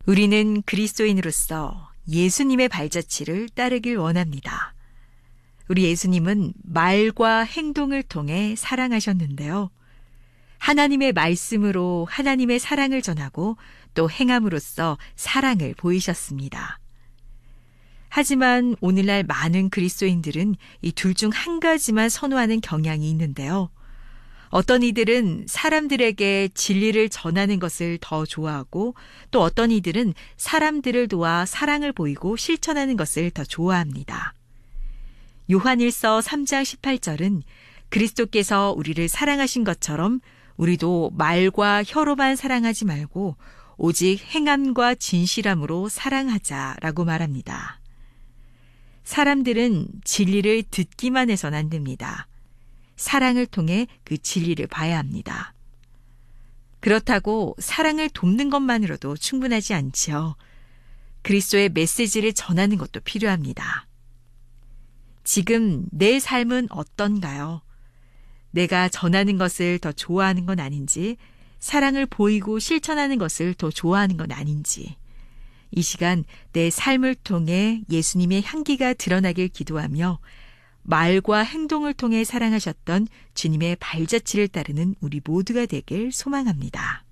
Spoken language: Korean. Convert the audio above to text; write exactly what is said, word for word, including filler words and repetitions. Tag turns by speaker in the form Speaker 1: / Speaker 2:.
Speaker 1: 우리는 그리스도인으로서 예수님의 발자취를 따르길 원합니다. 우리 예수님은 말과 행동을 통해 사랑하셨는데요. 하나님의 말씀으로 하나님의 사랑을 전하고 또 행함으로써 사랑을 보이셨습니다. 하지만 오늘날 많은 그리스도인들은 이 둘 중 한 가지만 선호하는 경향이 있는데요. 어떤 이들은 사람들에게 진리를 전하는 것을 더 좋아하고 또 어떤 이들은 사람들을 도와 사랑을 보이고 실천하는 것을 더 좋아합니다. 요한일서 삼 장 십팔 절은 그리스도께서 우리를 사랑하신 것처럼 우리도 말과 혀로만 사랑하지 말고 오직 행함과 진실함으로 사랑하자라고 말합니다. 사람들은 진리를 듣기만 해서는 안 됩니다. 사랑을 통해 그 진리를 봐야 합니다. 그렇다고 사랑을 돕는 것만으로도 충분하지 않지요. 그리스도의 메시지를 전하는 것도 필요합니다. 지금 내 삶은 어떤가요? 내가 전하는 것을 더 좋아하는 건 아닌지, 사랑을 보이고 실천하는 것을 더 좋아하는 건 아닌지, 이 시간 내 삶을 통해 예수님의 향기가 드러나길 기도하며 말과 행동을 통해 사랑하셨던 주님의 발자취를 따르는 우리 모두가 되길 소망합니다.